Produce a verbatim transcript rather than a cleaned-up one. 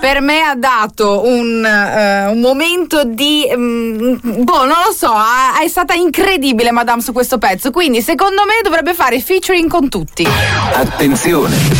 per me ha dato un, uh, un momento di um, boh, non lo so, ha, è stata incredibile Madame su questo pezzo, quindi secondo me dovrebbe fare featuring con tutti. Attenzione,